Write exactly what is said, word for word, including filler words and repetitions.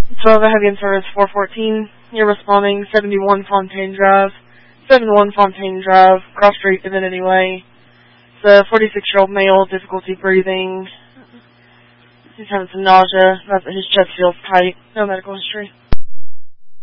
twelve, I have you in service four fourteen. You're responding seventy-one Fontaine Drive. seventy-one Fontaine Drive, cross street Divinity Way. It's a forty-six-year-old male, difficulty breathing. He's having some nausea. His chest feels tight. No medical history.